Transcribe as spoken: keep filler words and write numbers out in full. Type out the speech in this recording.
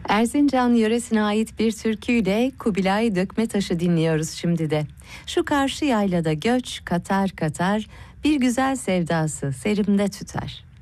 Erzincan yöresine ait bir türküyle Kubilay Dökmetaş'ı dinliyoruz şimdi de. Şu karşı yaylada göç katar katar, bir güzel sevdası serimde tüter.